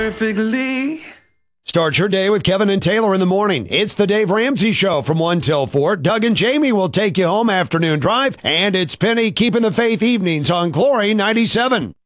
Perfectly. Start your day with Kevin and Taylor in the morning. It's the Dave Ramsey Show from 1 till 4. Doug and Jamie will take you home afternoon drive. And it's Penny keeping the faith evenings on Glory 97.